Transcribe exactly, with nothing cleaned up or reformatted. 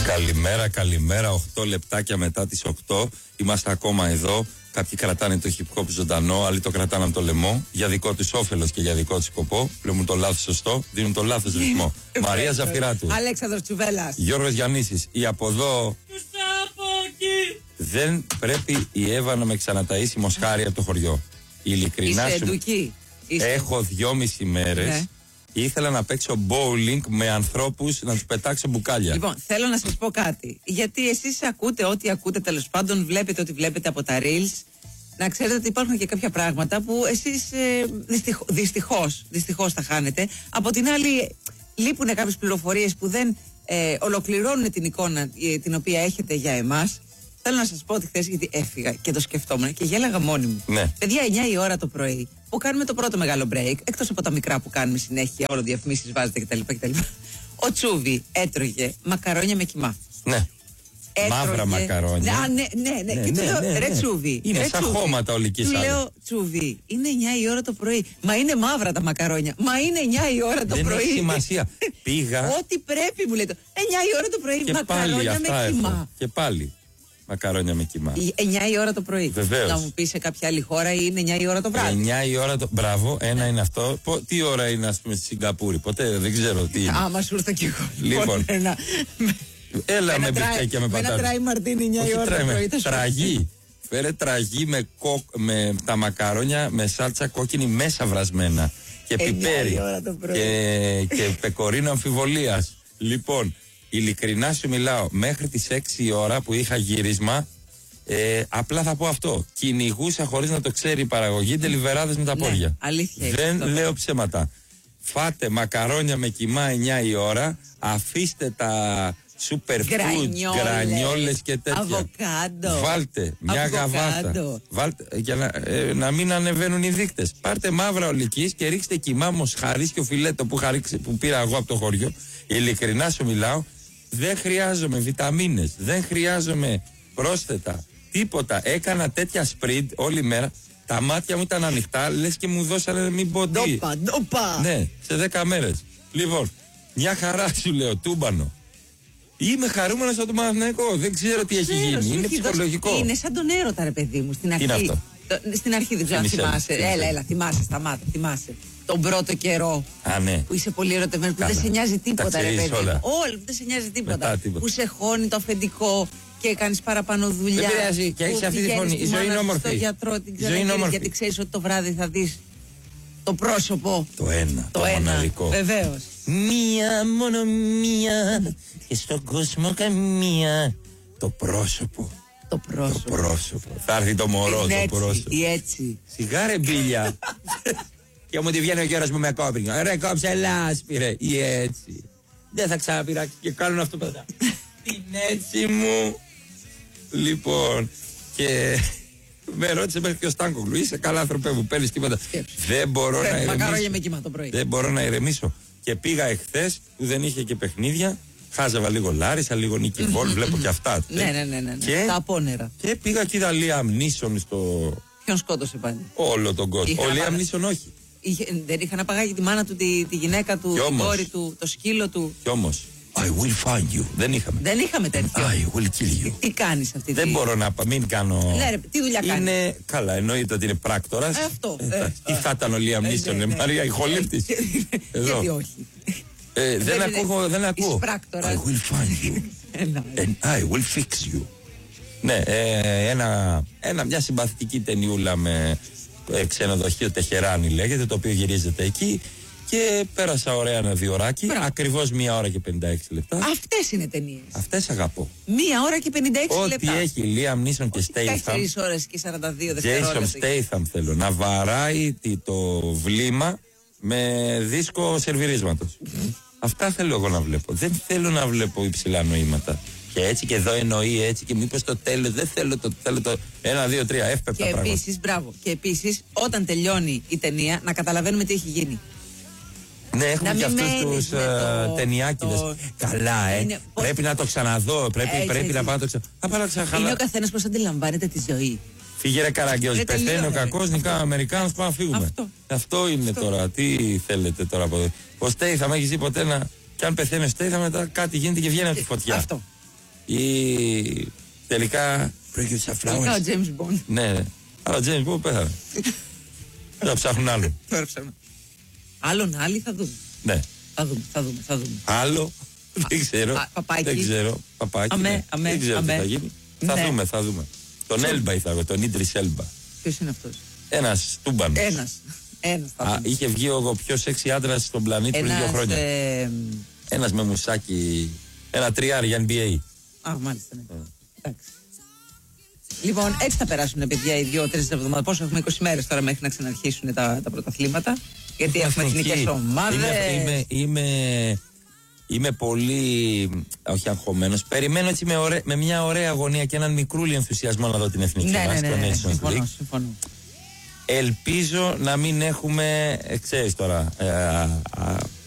Καλημέρα, καλημέρα. οκτώ λεπτάκια μετά τις οκτώ. Είμαστε ακόμα εδώ. Κάποιοι κρατάνε το hip hop ζωντανό, άλλοι το κρατάνε από το λαιμό. Για δικό τους όφελος και για δικό τους σκοπό. Βλέπουν το λάθος σωστό, δίνουν το λάθος ρυθμό. Μαρία Ζαφυράτου. Αλέξανδρος Τσουβέλλας. Γιώργος Γιαννίσης. Ή από εδώ. Δεν πρέπει η Εύα να με ξαναταΐσει μοσχάρι από το χωριό. Ειλικρινά Είσαι σου. εντουκή. Έχω δυόμιση μέρες. Ναι. Ήθελα να παίξω bowling με ανθρώπους να τους πετάξω μπουκάλια. Λοιπόν, θέλω να σας πω κάτι. Γιατί εσείς ακούτε ό,τι ακούτε, τέλος πάντων, βλέπετε ό,τι βλέπετε από τα reels. Να ξέρετε ότι υπάρχουν και κάποια πράγματα που εσείς ε, δυστυχώς, δυστυχώς, δυστυχώς τα χάνετε. Από την άλλη, λείπουν κάποιες πληροφορίες που δεν ε, ολοκληρώνουν την εικόνα ε, την οποία έχετε για εμάς. Θέλω να σας πω ότι χθες, γιατί έφυγα και το σκεφτόμουν και γέλαγα μόνη μου. Ναι. Παιδιά, εννιά η ώρα το πρωί που κάνουμε το πρώτο μεγάλο break, εκτός από τα μικρά που κάνουμε συνέχεια, όλο διαφημίσεις βάζετε κτλ. κτλ. Ο Τσούβι έτρωγε μακαρόνια με κιμά. Ναι. Έτρωγε... Μαύρα μακαρόνια. Α, ναι, ναι, ναι. Ναι, Και του ναι, λέω, ναι, ρε ναι. Τσούβι. Είναι ρε σαν Τσούβι. χώματα ολικής Του άλας. λέω, Τσούβι, είναι εννιά η ώρα το πρωί. Μα είναι μαύρα τα μακαρόνια. Μα είναι εννιά η ώρα το Δεν πρωί. έχει σημασία. Πήγα. Ό,τι πρέπει μου λέει το. εννιά η ώρα το πρωί. Και πάλι Μακαρόνια αυτά με έχω. κιμά. Και πάλι. Μακαρόνια με κιμά. εννιά η ώρα το πρωί. Βεβαίως. Να μου πει σε κάποια άλλη χώρα ή είναι εννιά η ώρα το βράδυ. εννιά η ώρα το. Μπράβο, ένα είναι αυτό. Πο... Τι ώρα είναι, ας πούμε, στη Σιγκαπούρη. Ποτέ δεν ξέρω τι είναι. Άμα σου ήρθα κι εγώ. Λοιπόν. Ένα- Έλα με ένα τράι- μπιφτέκια με με ένα πατάτες. τράι μαρτίνι εννιά η Όχι ώρα τράι, το με πρωί. θα σου- τραγί. Φέρε τραγί με, κοκ, με τα μακαρόνια με σάλτσα κόκκινη μέσα βρασμένα. Και εννιά πιπέρι. η ώρα το πρωί. Και, και πεκορίνο αμφιβολίας. Λοιπόν, ειλικρινά σου μιλάω, μέχρι τις έξι η ώρα που είχα γύρισμα, ε, απλά θα πω αυτό. Κυνηγούσα χωρίς να το ξέρει η παραγωγή ντελιβεράδες με τα Ναι, πόδια. αλήθεια είναι Δεν αυτό. λέω ψέματα. Φάτε μακαρόνια με κιμά εννιά η ώρα, αφήστε τα superfood, Γκρανιόλες, γρανιόλες και τέτοια. αβοκάντο, Βάλτε μια αβοκάντο. γαβάτα. Βάλτε, για να, ε, να μην ανεβαίνουν οι δείκτες. Πάρτε μαύρα ολικής και ρίξτε κιμά μοσχαρίσιο φιλέτο που, χαρίξε, που πήρα εγώ από το χωριό. Ειλικρινά σου μιλάω. Δεν χρειάζομαι βιταμίνες. Δεν χρειάζομαι πρόσθετα. Τίποτα. Έκανα τέτοια σπριντ όλη μέρα. Τα μάτια μου ήταν ανοιχτά, λες και μου δώσανε μην πω τι. Ντόπα, ντόπα. Ναι, σε δέκα μέρες. Λοιπόν, μια χαρά σου λέω, τούμπανο. Είμαι χαρούμενος από τον Παναθηναϊκό. Δεν ξέρω τι έχει Ξέρω, γίνει. σου Είναι έχει ψυχολογικό. δώσει- Είναι σαν τον έρωτα, ρε παιδί μου. Στην αρχή. είναι αυτό? Το- στην αρχή δεν ξέρω αν Θύμισε μου, θυμάσαι. θύμισε Έλα, μου. έλα, θυμάσαι, σταμάτα, θυμάσαι. Τον πρώτο καιρό Α, ναι. που είσαι πολύ ερωτευμένο, που Καλά. δεν σε νοιάζει Τα τίποτα, ρε ξέρεις παιδί μου. όλα. Όλοι, που δεν σε νοιάζει τίποτα. Μετά τίποτα. Που σε χώνει το αφεντικό και κάνει παραπάνω δουλειά. Δεν πειράζει, και έχεις που αυτή τη πηγαίνεις φωνή. στη Η ζωή μάνα είναι σου όμορφη. Στο γιατρό, την Η ζωή είναι ξαναγίνεις, όμορφη. γιατί ξέρει ότι το βράδυ θα δει το πρόσωπο. Το ένα, το, Το ένα. μοναδικό. Βεβαίω. Μία, μόνο μία. Και στον κόσμο καμία. Το πρόσωπο. Το Το πρόσωπο. πρόσωπο. Θα έρθει το μωρό, Είναι το έτσι, πρόσωπο. ή έτσι. Σιγά ρε μπίλια. Και μου τη βγαίνει ο γέρος μου με κόπρινο. Ρε κόψε λάσπη ρε. Ή έτσι. Δεν θα ξαναπειράξει και κάνουν αυτό πάντα. Την έτσι μου. Λοιπόν. Και με ρώτησε μέχρι και ο Στάνκογλου. Είσαι καλά άνθρωπε μου, παίρνεις τίποτα. Σκέψου. Δεν μπορώ να Πρέπει μακαρόνια ηρεμήσω. με κύμα το πρωί. Δεν μπορώ να ηρεμήσω. Και πήγα εχθές που δεν είχε και παιχνίδια. Χάζευα λίγο Λάρισα, λίγο Νίκη Βόλ, βλέπω και αυτά. Ναι, ναι, ναι, ναι. Και- Τα απόνερα. Και πήγα και είδα Λία Μνήσον στο Ποιον σκότωσε πάλι. όλο τον κόσμο. Είχα Ο Λία απαγα- Μνήσον όχι. Είχε, δεν είχαν απαγάγει τη μάνα του, τη, τη γυναίκα του, Κι την όμως. κόρη του, το σκύλο του. Κι όμως, I will find you. Δεν είχαμε. Δεν είχαμε τέτοιο. I will kill you. Τι κάνει αυτή Δεν τη. μπορώ να πα- μην κάνω. Ναι, ρε, τι δουλειά κάνει. Είναι καλά, εννοείται ότι είναι πράκτορας. Ε, αυτό, Ε, ε, εντάξει. Τι ε. θα ήταν ο Λία Μνήσον, ναι, ε, ναι. Μαρία, η χολύπτης. Εδώ. Γιατί όχι. Ε, δεν είναι- ακούω, δεν Είσαι ακούω. πράκτορας. I will find you. Έλα. And I will fix you. Ναι, ε, ένα, ένα, μια συμπαθητική ταινιούλα με ε, ξενοδοχείο Τεχεράνη λέγεται, το οποίο γυρίζεται εκεί και πέρασα ωραία ένα διωράκι, Μπράβο. ακριβώς μία ώρα και πενήντα έξι λεπτά. Αυτές είναι ταινίες. Αυτές αγαπώ. Μία ώρα και πενήντα έξι Ό,τι λεπτά. έχει Λία Μνήσον και Statham. Τέσσερις ώρες και σαράντα δύο Jason δευτερόλεπτα. Statham θέλω να βαράει τι- το βλήμα με δίσκο σερβιρίσματος. Αυτά θέλω εγώ να βλέπω. Δεν θέλω να βλέπω υψηλά νοήματα. Και έτσι και εδώ εννοεί έτσι και μήπως το τέλος. Δεν θέλω το θέλω το. Ένα, δύο, τρία. Εύπεπτα Και πράγματα. επίσης, μπράβο. Και επίσης, όταν τελειώνει η ταινία, να καταλαβαίνουμε τι έχει γίνει. Ναι, έχουμε Να και μην αυτούς μένεις τους με το- uh, ταινιάκιδες. το- Καλά, ε. Είναι- πώς- Πρέπει να το ξαναδώ. Πρέπει, Έτσι, πρέπει έτσι. να πάω να το ξαναδώ. Θα πάω να Είναι ο ξαναχαλά. καθένας πώς αντιλαμβάνεται τη ζωή. Φύγε ρε Καραγκιόζη. Δεν Πεθαίνει ο τελειώνει. κακός, νικά ο Αμερικάνος. Πάμε να φύγουμε. Αυτό. Αυτό είναι Αυτό. τώρα. Τι θέλετε τώρα από εδώ. Ο Στέιθαμ, έχει δει ποτέ να. Κι αν πεθαίνει ο Στέιθαμ, μετά κάτι γίνεται και βγαίνει από τη φωτιά. Αυτό. Ή τελικά. Τελικά ο James Bond. Ναι, ναι. Αλλά ο James Bond πέθανε. Θα ψάχνουν άλλον. Τώρα ψάχνουν. Άλλον άλλοι θα δούμε. Ναι. Θα δούμε, θα δούμε, θα δούμε. Άλλο. Δεν ξέρω. Α, παπάκι. Δεν ξέρω. Παπάκι. Αμέ, ναι. αμέ, Δεν ξέρω αμέ. τι θα γίνει. Θα Ναι. δούμε, θα δούμε. Τον Έλμπα ήθελα εγώ, τον Ίντρις Έλμπα. Ποιος είναι αυτός? Ένας τούμπανος. Ένας. Ένας θα Α, δούμε. είχε βγει ο πιο σεξι άντρας στον πλανήτη πριν δύο Ένας, χρόνια. ε, Ένας με μουσάκι. Ένα τριάρι για N B A. Α, μάλιστα, ναι. Εντάξει. Λοιπόν, έτσι θα περάσουν, παιδιά, οι δύο-τρεις εβδομάδες. Πόσο έχουμε, είκοσι μέρες τώρα μέχρι να ξαναρχίσουν τα, τα πρωταθλήματα. Γιατί έχουμε εθνικές ομάδες. Είμαι, είμαι, είμαι, είμαι πολύ, όχι αγχωμένος. Περιμένω έτσι με, ωραί, με μια ωραία αγωνία και έναν μικρούλι ενθουσιασμό να δω την εθνική Ναι, μας, ναι, ναι, το ναι, ναι, Nations συμφωνώ, League. συμφωνώ. Ελπίζω να μην έχουμε, ε, ξέρεις τώρα, ε, α, α,